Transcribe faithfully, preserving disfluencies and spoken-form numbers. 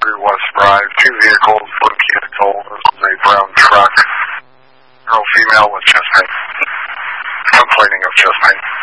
through West Drive. Two vehicles, one vehicle. This is a brown truck. Girl, female with chest pain. Complaining of chest pain.